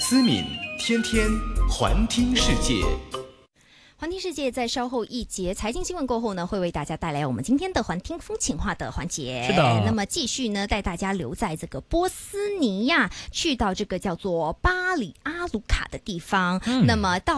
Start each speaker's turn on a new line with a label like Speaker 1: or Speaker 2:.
Speaker 1: 思敏天天环听世界。
Speaker 2: 环听世界在稍后一节财经新闻过后呢，会为大家带来我们今天的环听风情话的环节。
Speaker 3: 是的，
Speaker 2: 那么继续呢，带大家留在这个波斯尼亚，去到这个叫做巴里阿鲁卡的地方。那么到